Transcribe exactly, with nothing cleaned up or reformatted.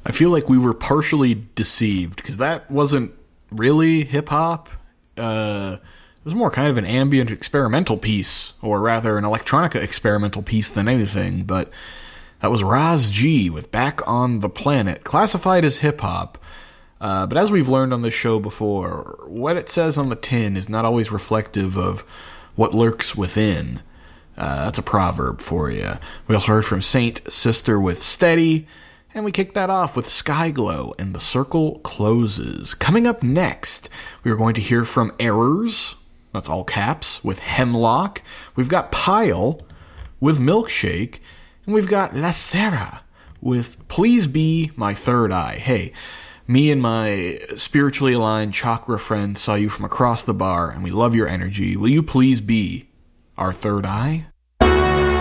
I feel like we were partially deceived, because that wasn't really hip-hop. Uh, it was more kind of an ambient experimental piece, or rather an electronica experimental piece than anything, but that was Raz G with Back on the Planet, classified as hip-hop. Uh, but as we've learned on this show before, what it says on the tin is not always reflective of what lurks within. Uh, that's a proverb for you. We also heard from Saint Sister with Steady, and we kicked that off with Skyglow and The Circle Closes. Coming up next, we are going to hear from Errors, that's all caps, with Hemlock. We've got Pile with Milkshake, and we've got La Serra with Please Be My Third Eye. Hey, me and my spiritually aligned chakra friend saw you from across the bar, and we love your energy. Will you please be our third eye?